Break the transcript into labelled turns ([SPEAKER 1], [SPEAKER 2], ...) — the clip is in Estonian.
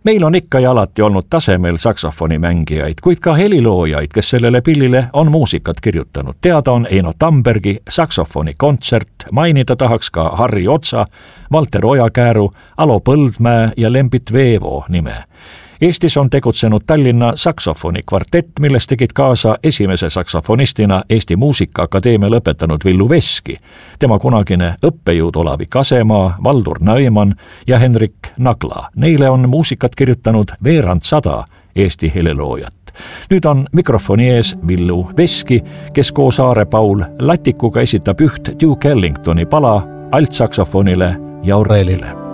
[SPEAKER 1] Meil on ikka ja alati olnud tasemel saksofonimängijaid, kuid ka heliloojaid, kes sellele pillile on muusikat kirjutanud. Teada on Eino Tambergi saksofonikontsert, mainida tahaks ka Harri Otsa, Valter Ojakääru, Alo Põldmäe ja Lembit Veevo nime. Eestis on tegutsenud Tallinna saksofonikvartett, milles tegid kaasa esimese saksofonistina Eesti Muusikaakadeemia lõpetanud Villu Veski, tema kunagine õppejõud Olavi Kasemaa, Valdur Neumann ja Henrik Nagla. Neile on muusikat kirjutanud veerand 100 Eesti heliloojat. Nüüd on mikrofoni ees Villu Veski, kes koos Aare Paul Latikuga esitab üht Duke Ellingtoni pala altsaksofonile ja orelile.